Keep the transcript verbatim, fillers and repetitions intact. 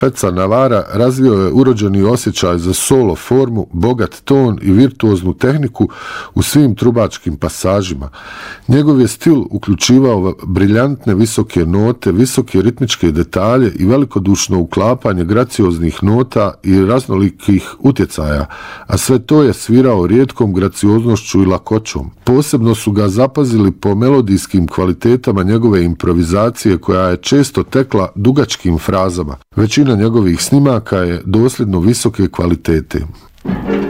Peca Navara razvio je urođeni osjećaj za solo formu, bogat ton i virtuoznu tehniku u svim trubačkim pasažima. Njegov je stil uključivao briljantne visoke note, visoke ritmičke detalje i velikodušno uklapanje gracioznih nota i raznolikih utjecaja, a sve to je svirao rijetkom gracioznošću i lakoćom. Posebno su ga zapazili po melodijskim kvalitetama njegove improvizacije koja je često tekla dugačkim frazama. Većina njegovih snimaka je dosljedno visoke kvalitete.